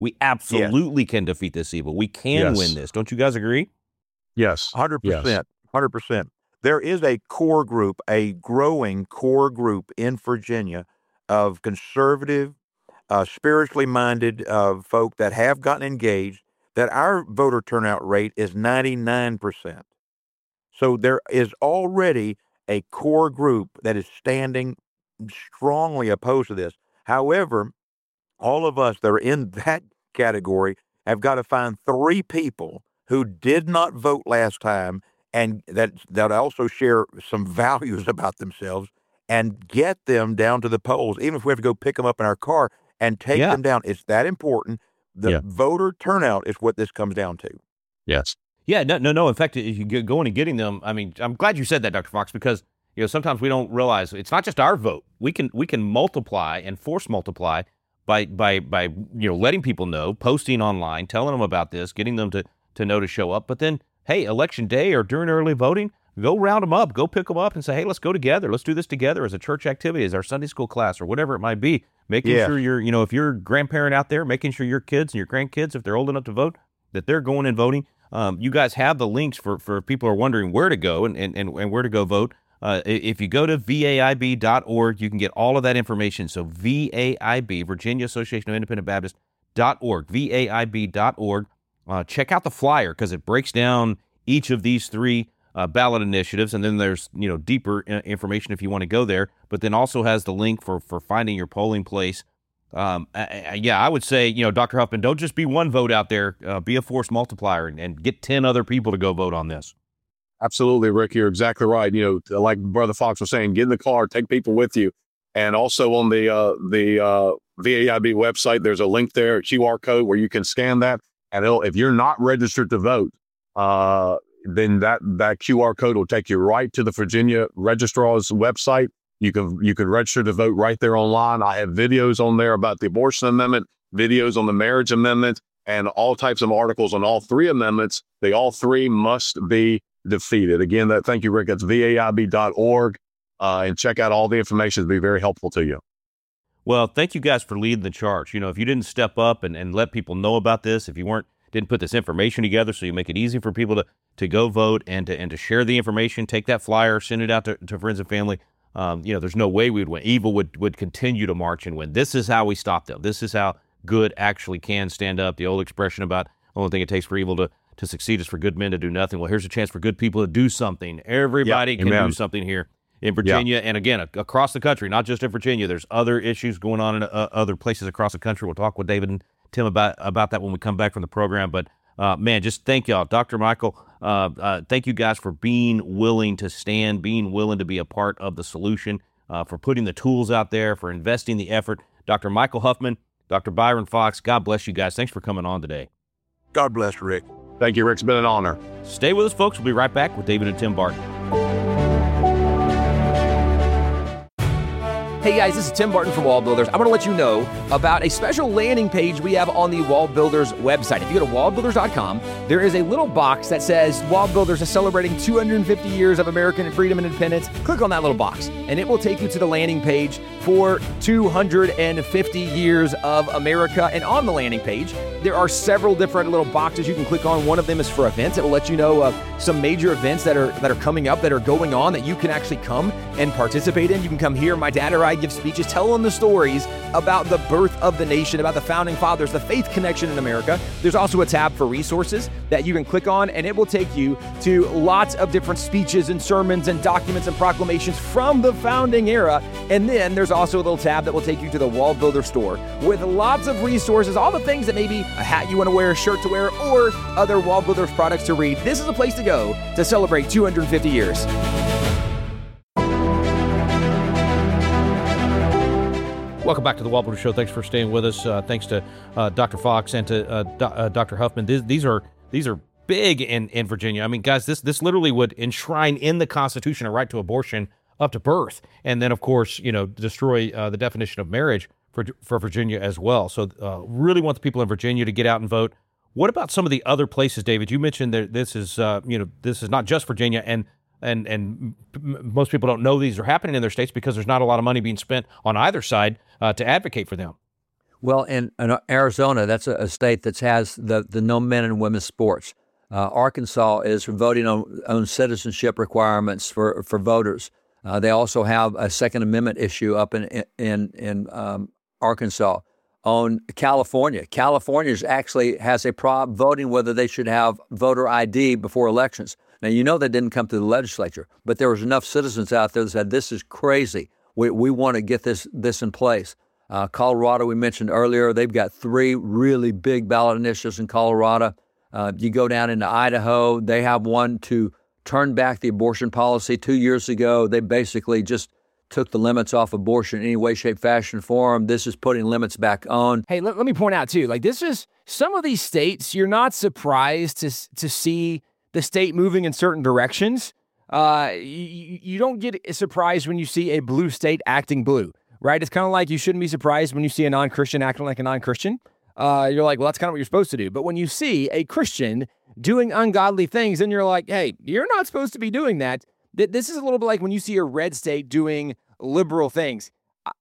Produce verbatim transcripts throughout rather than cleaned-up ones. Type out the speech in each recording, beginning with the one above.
We absolutely yes. can defeat this evil. We can yes. win this. Don't you guys agree? Yes. one hundred percent. Yes. one hundred percent. There is a core group, a growing core group in Virginia of conservative, uh, spiritually minded uh, folk that have gotten engaged, that our voter turnout rate is ninety-nine percent. So there is already a core group that is standing strongly opposed to this. However, all of us that are in that category have got to find three people who did not vote last time and that that also share some values about themselves and get them down to the polls, even if we have to go pick them up in our car and take yeah. them down. It's that important. The yeah. voter turnout is what this comes down to. Yes. Yeah, no, no, no. In fact, if you get going and getting them, I mean, I'm glad you said that, Doctor Fox, because you know sometimes we don't realize it's not just our vote. We can we can multiply and force multiply by by by you know letting people know, posting online, telling them about this, getting them to to know to show up. But then, hey, election day or during early voting, go round them up, go pick them up, and say, hey, let's go together. Let's do this together as a church activity, as our Sunday school class, or whatever it might be. Making yeah. sure you're, you know, if you're a grandparent out there, making sure your kids and your grandkids, if they're old enough to vote, that they're going and voting. Um, you guys have the links for, for people who are wondering where to go and, and, and where to go vote. Uh, if you go to V A I B dot org, you can get all of that information. So V A I B, Virginia Association of Independent Baptists dot org, V A I B dot org. Uh, check out the flyer because it breaks down each of these three uh, ballot initiatives, and then there's you know deeper uh, information if you want to go there. But then also has the link for for finding your polling place. Um, I, I, yeah, I would say you know, Doctor Huffman, don't just be one vote out there. Uh, be a force multiplier and, and get ten other people to go vote on this. Absolutely, Rick. You're exactly right. You know, like Brother Fox was saying, get in the car, take people with you, and also on the uh, the uh, V A I B website, there's a link there, a Q R code where you can scan that. And it'll, if you're not registered to vote, uh, then that, that Q R code will take you right to the Virginia Registrar's website. You can you can register to vote right there online. I have videos on there about the abortion amendment, videos on the marriage amendment, and all types of articles on all three amendments. They all three must be defeated. Again, that thank you, Rick. That's V A I B dot org, uh, and check out all the information. It'll be very helpful to you. Well, thank you guys for leading the charge. You know, if you didn't step up and, and let people know about this, if you weren't didn't put this information together so you make it easy for people to, to go vote and to and to share the information, take that flyer, send it out to, to friends and family, um, you know, there's no way we would win. Evil would, would continue to march and win. This is how we stop them. This is how good actually can stand up. The old expression about the only thing it takes for evil to, to succeed is for good men to do nothing. Well, here's a chance for good people to do something. Everybody yeah, can amen. do something here in Virginia, yeah. and again, across the country, not just in Virginia. There's other issues going on in uh, other places across the country. We'll talk with David and Tim about, about that when we come back from the program. But, uh, man, just thank y'all. Doctor Michael, uh, uh, thank you guys for being willing to stand, being willing to be a part of the solution, uh, for putting the tools out there, for investing the effort. Doctor Michael Huffman, Doctor Byron Fox, God bless you guys. Thanks for coming on today. God bless, Rick. Thank you, Rick. It's been an honor. Stay with us, folks. We'll be right back with David and Tim Barton. Hey guys, this is Tim Barton from Wall Builders. I want to let you know about a special landing page we have on the Wall Builders website. If you go to wall builders dot com, there is a little box that says Wall Builders is celebrating two hundred fifty years of American freedom and independence. Click on that little box, and it will take you to the landing page for two hundred fifty years of America. And on the landing page, there are several different little boxes you can click on. One of them is for events. It will let you know of some major events that are that are coming up, that are going on, that you can actually come and participate in. You can come here. My dad or I give speeches telling the stories about the birth of the nation, about the founding fathers, the faith connection in America. There's also a tab for resources that you can click on, and it will take you to lots of different speeches and sermons and documents and proclamations from the founding era. And then there's also a little tab that will take you to the Wall Builder store with lots of resources, all the things that maybe a hat you want to wear, a shirt to wear, or other Wall Builders products to read. This is a place to go to celebrate two hundred fifty years. Welcome back to the Wall Builder Show. Thanks for staying with us. Uh, thanks to uh, Doctor Fox and to uh, Do- uh, Doctor Huffman. These, these are these are big in, in Virginia. I mean, guys, this this literally would enshrine in the Constitution a right to abortion up to birth, and then, of course, you know, destroy uh, the definition of marriage for for Virginia as well. So, uh, really want the people in Virginia to get out and vote. What about some of the other places, David? You mentioned that this is uh, you know this is not just Virginia, and and and most people don't know these are happening in their states because there's not a lot of money being spent on either side uh, to advocate for them. Well, in, in Arizona, that's a, a state that has the, the no men and women's sports. Uh, Arkansas is voting on, on citizenship requirements for, for voters. Uh, they also have a Second Amendment issue up in in in um, Arkansas. On California, California actually has a problem voting whether they should have voter I D before elections. Now, you know that didn't come to the legislature, but there was enough citizens out there that said, this is crazy. We we want to get this this in place. Uh, Colorado, we mentioned earlier, they've got three really big ballot initiatives in Colorado. Uh, you go down into Idaho, they have one to turn back the abortion policy. Two years ago, they basically just took the limits off abortion in any way, shape, fashion, form. This is putting limits back on. Hey, let, let me point out, too, like this is some of these states, you're not surprised to to see the state moving in certain directions. Uh, you, you don't get surprised when you see a blue state acting blue, right? It's kind of like you shouldn't be surprised when you see a non-Christian acting like a non-Christian. Uh, you're like, well, that's kind of what you're supposed to do. But when you see a Christian doing ungodly things, then you're like, hey, you're not supposed to be doing that. This is a little bit like when you see a red state doing liberal things.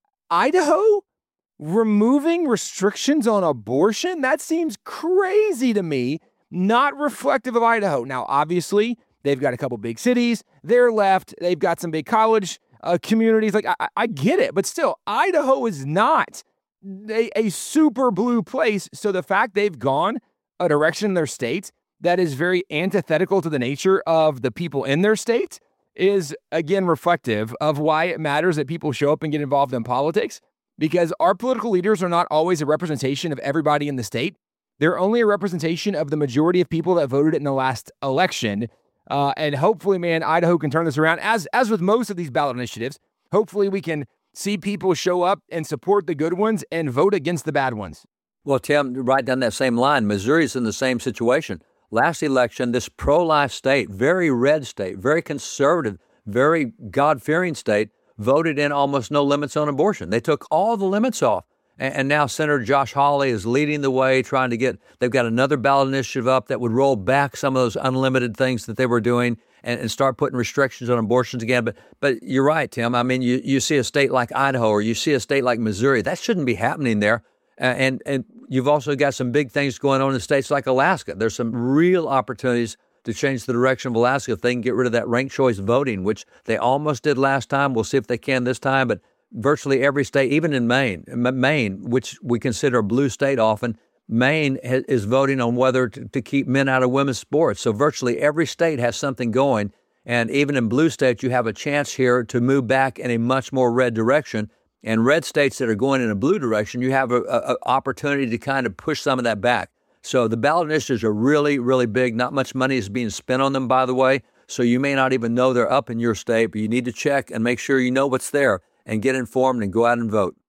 Idaho removing restrictions on abortion? That seems crazy to me, not reflective of Idaho. Now, obviously, they've got a couple big cities. They're left. They've got some big college uh, communities. Like, I, I get it, but still, Idaho is not a, a super blue place. So the fact they've gone a direction in their state that is very antithetical to the nature of the people in their state is, again, reflective of why it matters that people show up and get involved in politics, because our political leaders are not always a representation of everybody in the state. They're only a representation of the majority of people that voted in the last election. Uh, and hopefully, man, Idaho can turn this around. As, as with most of these ballot initiatives, hopefully we can see people show up and support the good ones and vote against the bad ones. Well, Tim, right down that same line, Missouri's in the same situation. Last election, this pro-life state, very red state, very conservative, very God-fearing state, voted in almost no limits on abortion. They took all the limits off. And, and now Senator Josh Hawley is leading the way, trying to get, they've got another ballot initiative up that would roll back some of those unlimited things that they were doing and, and start putting restrictions on abortions again. But but you're right, Tim. I mean, you, you see a state like Idaho or you see a state like Missouri. That shouldn't be happening there. Uh, and and you've also got some big things going on in states like Alaska. There's some real opportunities to change the direction of Alaska if they can get rid of that ranked choice voting, which they almost did last time. We'll see if they can this time. But virtually every state, even in Maine, Maine, which we consider a blue state often, Maine ha- is voting on whether to, to keep men out of women's sports. So virtually every state has something going. And even in blue states, you have a chance here to move back in a much more red direction. And red states that are going in a blue direction, you have an opportunity to kind of push some of that back. So the ballot initiatives are really, really big. Not much money is being spent on them, by the way. So you may not even know they're up in your state, but you need to check and make sure you know what's there and get informed and go out and vote.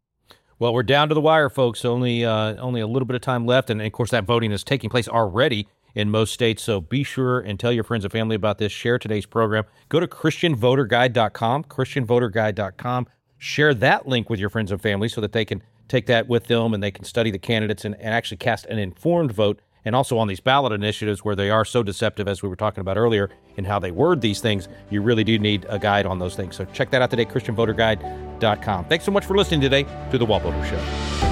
Well, we're down to the wire, folks. Only uh, only a little bit of time left. And, of course, that voting is taking place already in most states. So be sure and tell your friends and family about this. Share today's program. Go to Christian Voter Guide dot com, Christian Voter Guide dot com. Share that link with your friends and family so that they can take that with them and they can study the candidates and, and actually cast an informed vote. And also on these ballot initiatives where they are so deceptive, as we were talking about earlier, in how they word these things, you really do need a guide on those things. So check that out today, Christian Voter Guide dot com. Thanks so much for listening today to The Wall Builder Show.